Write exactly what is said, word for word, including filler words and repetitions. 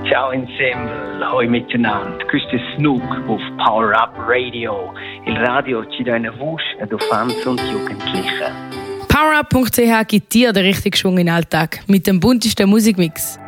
Ciao Ensemble, hoi miteinander. Questo è Snook auf Power Up Radio. Il radio ci dà eine voce ad Fans und Jugendliche. powerup punkt c h gibt dir den richtigen Schwung in den Alltag mit dem buntesten Musikmix.